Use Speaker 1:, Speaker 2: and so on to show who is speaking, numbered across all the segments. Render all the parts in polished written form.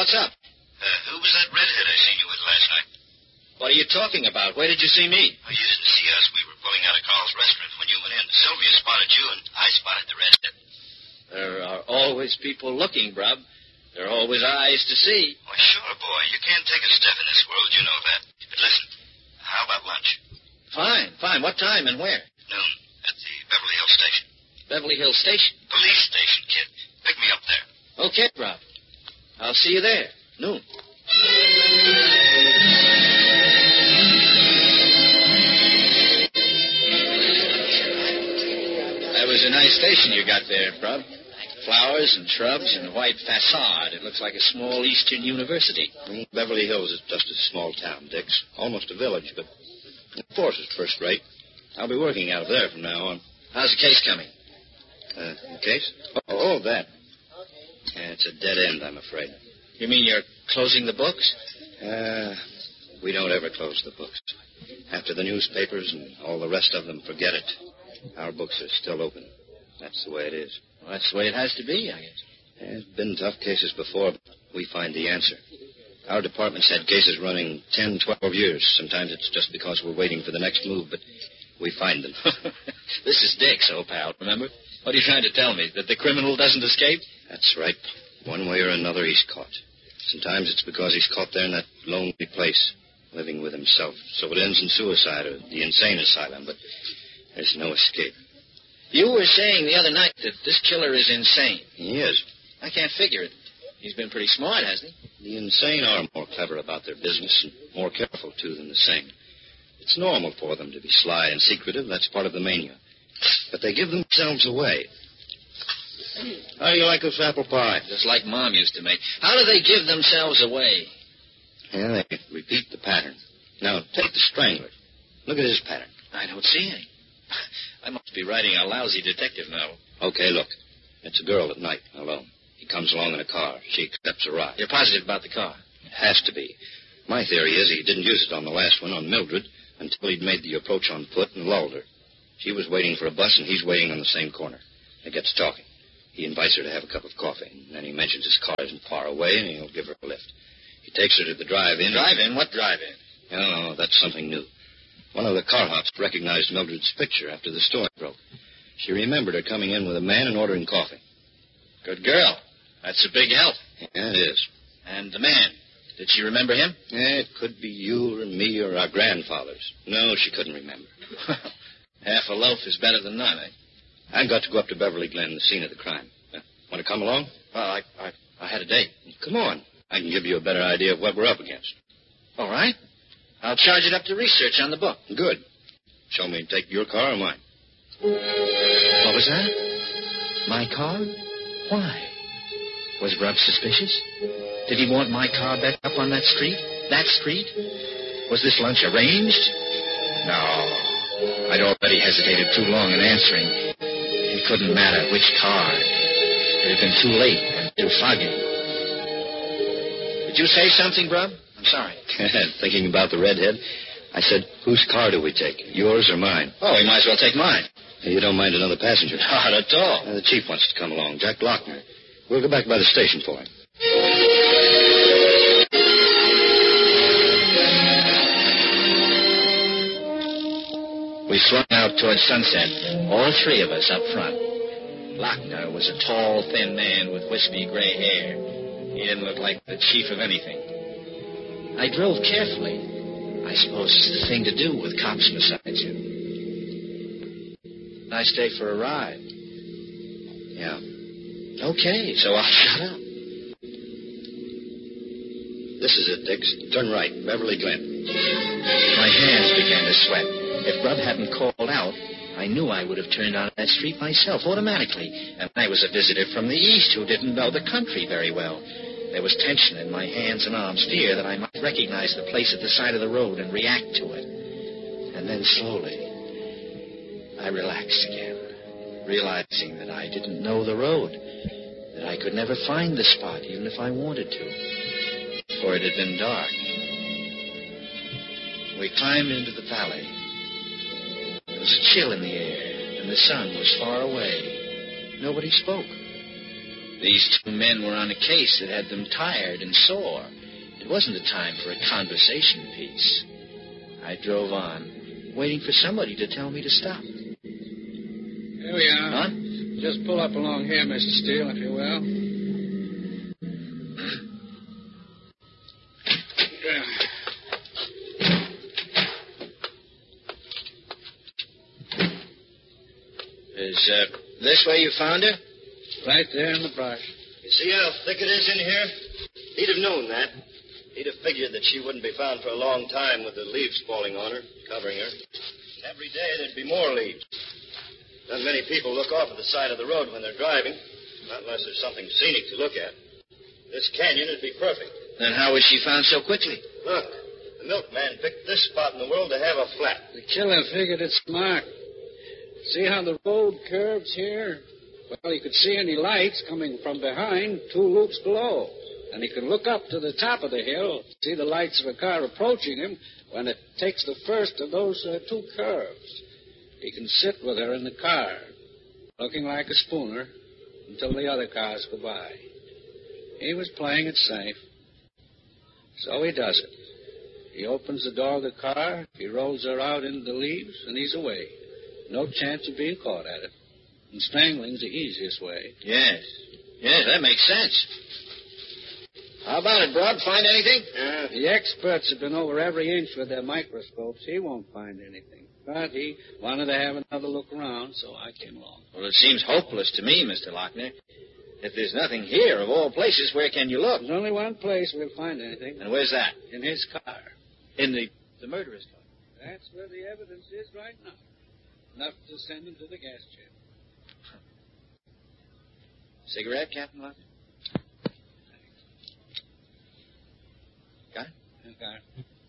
Speaker 1: What's up?
Speaker 2: Who was that redhead I seen you with last night?
Speaker 1: What are you talking about? Where did you see me?
Speaker 2: Oh, you didn't see us. We were pulling out of Carl's restaurant when you went in. Sylvia spotted you, and I spotted the redhead.
Speaker 1: There are always people looking, Brub. There are always eyes to see.
Speaker 2: Why, sure, boy. You can't take a step in this world. You know that. But listen, how about lunch?
Speaker 1: Fine. What time and where?
Speaker 2: Noon, at the Beverly Hills station.
Speaker 1: Beverly Hills Station?
Speaker 2: Police station, kid. Pick me up there.
Speaker 1: Okay, Brub. I'll see you there. Noon. That was a nice station you got there, Brub. Flowers and shrubs and a white facade. It looks like a small eastern university.
Speaker 3: Beverly Hills is just a small town, Dix. Almost a village, but the force is first rate. I'll be working out of there from now on.
Speaker 1: How's the case coming?
Speaker 3: The case? Oh, that. Yeah, it's a dead end, I'm afraid.
Speaker 1: You mean you're closing the books?
Speaker 3: We don't ever close the books. After the newspapers and all the rest of them forget it, our books are still open. That's the way it is.
Speaker 1: Well, that's the way it has to be, I guess.
Speaker 3: There's been tough cases before, but we find the answer. Our department's had cases running 10, 12 years. Sometimes it's just because we're waiting for the next move, but we find them.
Speaker 1: This is Dix, old pal, remember? What are you trying to tell me, that the criminal doesn't escape?
Speaker 3: That's right. One way or another, he's caught. Sometimes it's because he's caught there in that lonely place, living with himself. So it ends in suicide or the insane asylum, but there's no escape.
Speaker 1: You were saying the other night that this killer is insane.
Speaker 3: He is.
Speaker 1: I can't figure it. He's been pretty smart, hasn't he?
Speaker 3: The insane are more clever about their business and more careful, too, than the sane. It's normal for them to be sly and secretive. That's part of the mania. But they give themselves away. How do you like this apple pie?
Speaker 1: Just like Mom used to make. How do they give themselves away?
Speaker 3: Yeah, they repeat the pattern. Now, take the strangler. Look at his pattern.
Speaker 1: I don't see any. I must be writing a lousy detective novel.
Speaker 3: Okay, look. It's a girl at night, alone. He comes along in a car. She accepts a ride.
Speaker 1: You're positive about the car?
Speaker 3: It has to be. My theory is he didn't use it on the last one, on Mildred, until he'd made the approach on foot and lulled her. She was waiting for a bus, and he's waiting on the same corner. They get to talking. He invites her to have a cup of coffee, and then he mentions his car isn't far away, and he'll give her a lift. He takes her to the drive-in.
Speaker 1: Drive-in? What drive-in?
Speaker 3: Oh, that's something new. One of the car hops recognized Mildred's picture after the story broke. She remembered her coming in with a man and ordering coffee.
Speaker 1: Good girl. That's a big help.
Speaker 3: Yeah, it is.
Speaker 1: And the man, did she remember him?
Speaker 3: Yeah, it could be you or me or our grandfathers. No, she couldn't remember.
Speaker 1: Half a loaf is better than none, eh?
Speaker 3: I've got to go up to Beverly Glen, the scene of the crime. Want to come along?
Speaker 1: Well, I had a date.
Speaker 3: Come on. I can give you a better idea of what we're up against.
Speaker 1: All right. I'll charge it up to research on the book.
Speaker 3: Good. Show me take your car or mine.
Speaker 1: What was that? My car? Why? Was Grubb suspicious? Did he want my car back up on that street? That street? Was this lunch arranged? No. I'd already hesitated too long in answering. It couldn't matter which car. It had been too late and too foggy. Did you say something, Grubb? I'm sorry.
Speaker 3: Thinking about the redhead, I said, whose car do we take, yours or mine?
Speaker 1: Oh, we might as well take mine.
Speaker 3: You don't mind another passenger?
Speaker 1: Not at all.
Speaker 3: The chief wants to come along, Jack Lochner. We'll go back by the station for him.
Speaker 1: We swung out towards sunset, all three of us up front. Lochner was a tall, thin man with wispy gray hair. He didn't look like the chief of anything. I drove carefully. I suppose it's the thing to do with cops besides you. Nice day for a ride.
Speaker 3: Yeah.
Speaker 1: Okay, so I'll shut up.
Speaker 3: This is it, Dix. Turn right, Beverly Glen.
Speaker 1: My hands began to sweat. If Grubb hadn't called out, I knew I would have turned on that street myself automatically. And I was a visitor from the east who didn't know the country very well. There was tension in my hands and arms, fear that I might recognize the place at the side of the road and react to it. And then slowly, I relaxed again, realizing that I didn't know the road, that I could never find the spot, even if I wanted to, for it had been dark. We climbed into the valley. There was a chill in the air, and the sun was far away. Nobody spoke. These two men were on a case that had them tired and sore. It wasn't a time for a conversation piece. I drove on, waiting for somebody to tell me to stop.
Speaker 4: Here we are.
Speaker 1: Huh?
Speaker 4: Just pull up along here, Mr. Steele, if you will.
Speaker 1: Is this where you found her?
Speaker 4: Right there in the brush.
Speaker 3: You see how thick it is in here? He'd have known that. He'd have figured that she wouldn't be found for a long time with the leaves falling on her, covering her. And every day there'd be more leaves. Not many people look off at the side of the road when they're driving, not unless there's something scenic to look at. This canyon would be perfect.
Speaker 1: Then how was she found so quickly?
Speaker 3: Look, the milkman picked this spot in the world to have a flat.
Speaker 4: The killer figured it's marked. See how the road curves here? Well, he could see any lights coming from behind 2 loops below. And he could look up to the top of the hill, see the lights of a car approaching him when it takes the first of those 2 curves. He can sit with her in the car, looking like a spooner, until the other cars go by. He was playing it safe. So he does it. He opens the door of the car, he rolls her out into the leaves, and he's away. No chance of being caught at it. And strangling's the easiest way.
Speaker 1: Yes. Yes, that makes sense. How about it, Broad? Find anything?
Speaker 4: The experts have been over every inch with their microscopes. He won't find anything. But he wanted to have another look around, so I came along.
Speaker 1: Well, it seems hopeless to me, Mr. Lochner. If there's nothing here, of all places, where can you look?
Speaker 4: There's only one place we'll find anything.
Speaker 1: And where's that?
Speaker 4: In his car.
Speaker 1: In the murderer's car?
Speaker 4: That's where the evidence is right now. Enough to send him to the gas chamber.
Speaker 1: Cigarette, Captain Lochner? Got it?
Speaker 4: Got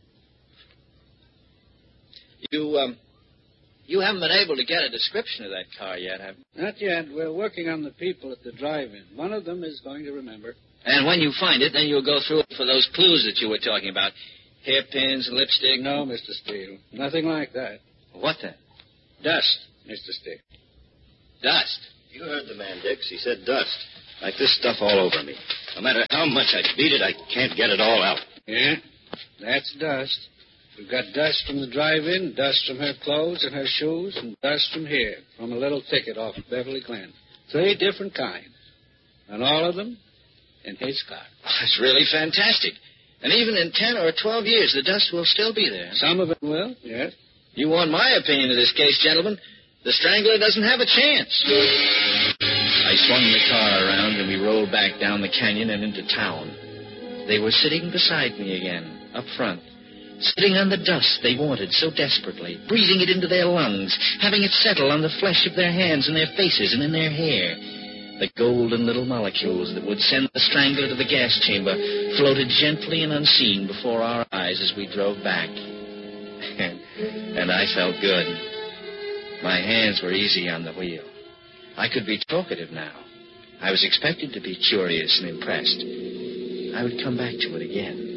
Speaker 4: it.
Speaker 1: You haven't been able to get a description of that car yet, have you?
Speaker 4: Not yet. We're working on the people at the drive-in. One of them is going to remember.
Speaker 1: And when you find it, then you'll go through it for those clues that you were talking about. Hairpins, lipstick.
Speaker 4: No, Mr. Steele. Nothing like that.
Speaker 1: What then?
Speaker 4: Dust, Mr. Steele.
Speaker 1: Dust.
Speaker 3: You heard the man, Dix. He said dust. Like this stuff all over me. No matter how much I beat it, I can't get it all out.
Speaker 4: Yeah? That's dust. We've got dust from the drive-in, dust from her clothes and her shoes, and dust from here, from a little ticket off Beverly Glen. 3 different kinds. And all of them in his car.
Speaker 1: That's really fantastic. And even in 10 or 12 years, the dust will still be there.
Speaker 4: Some of it will, yes.
Speaker 1: You want my opinion of this case, gentlemen? The Strangler doesn't have a chance. I swung the car around, and we rolled back down the canyon and into town. They were sitting beside me again, up front. Sitting on the dust they wanted so desperately, breathing it into their lungs, having it settle on the flesh of their hands and their faces and in their hair. The golden little molecules that would send the Strangler to the gas chamber floated gently and unseen before our eyes as we drove back. And I felt good. My hands were easy on the wheel. I could be talkative now. I was expected to be curious and impressed. I would come back to it again.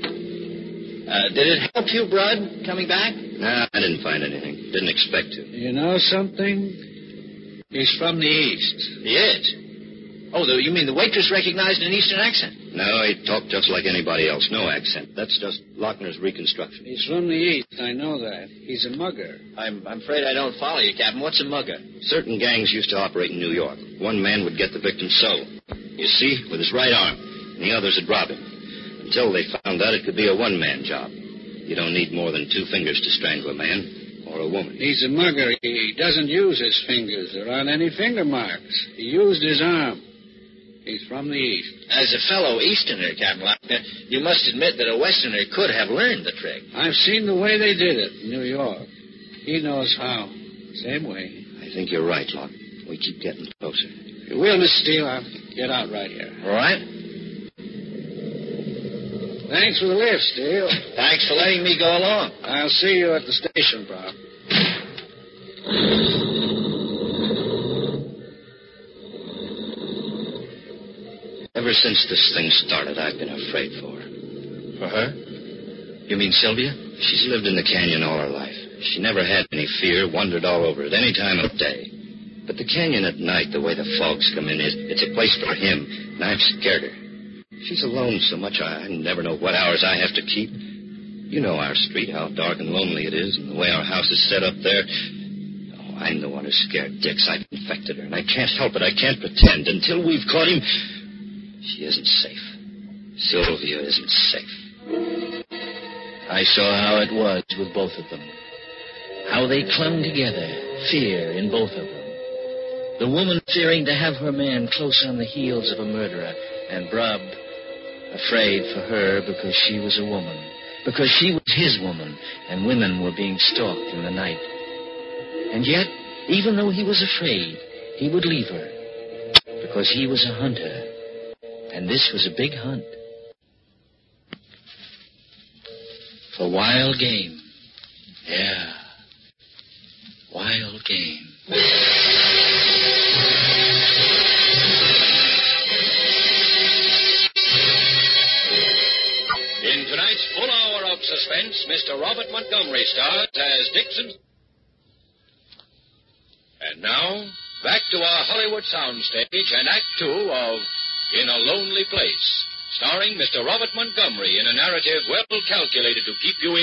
Speaker 1: Did it help you, Brud, coming back?
Speaker 3: No, I didn't find anything. Didn't expect to.
Speaker 4: You know something? He's from the East.
Speaker 1: He is? Oh, you mean the waitress recognized an Eastern accent?
Speaker 3: No, he talked just like anybody else. No accent. That's just Lochner's reconstruction.
Speaker 4: He's from the East. I know that. He's a mugger.
Speaker 1: I'm afraid I don't follow you, Captain. What's a mugger?
Speaker 3: Certain gangs used to operate in New York. One man would get the victim so. You see, with his right arm. And the others would rob him. Until they found out it could be a one-man job. You don't need more than 2 fingers to strangle a man or a woman.
Speaker 4: He's a mugger. He doesn't use his fingers. There aren't any finger marks. He used his arm. He's from the East.
Speaker 1: As a fellow Easterner, Captain Lochner, you must admit that a Westerner could have learned the trick.
Speaker 4: I've seen the way they did it in New York. He knows how. Same way.
Speaker 3: I think you're right, Locke. We keep getting closer.
Speaker 4: You will, Miss Steele. I'll get out right here.
Speaker 1: All right.
Speaker 4: Thanks for the lift, Steele.
Speaker 1: Thanks for letting me go along.
Speaker 4: I'll see you at the station, Bob.
Speaker 3: Ever since this thing started, I've been afraid for her.
Speaker 1: For her? You mean Sylvia?
Speaker 3: She's lived in the canyon all her life. She never had any fear, wandered all over at any time of day. But the canyon at night, the way the fogs come in, it's a place for him, and I've scared her. She's alone so much, I never know what hours I have to keep. You know our street, how dark and lonely it is, and the way our house is set up there. Oh, I'm the one who scared Dix. I've infected her, and I can't help it. I can't pretend. Until we've caught him, she isn't safe. Sylvia isn't safe.
Speaker 1: I saw how it was with both of them. How they clung together, fear in both of them. The woman fearing to have her man close on the heels of a murderer, and Brub afraid for her because she was a woman, because she was his woman, and women were being stalked in the night. And yet, even though he was afraid, he would leave her, because he was a hunter, and this was a big hunt. For wild game. Yeah. Wild game.
Speaker 5: In tonight's full hour of suspense, Mr. Robert Montgomery stars as Dixon. And now, back to our Hollywood soundstage and Act 2 of In a Lonely Place, starring Mr. Robert Montgomery in a narrative well calculated to keep you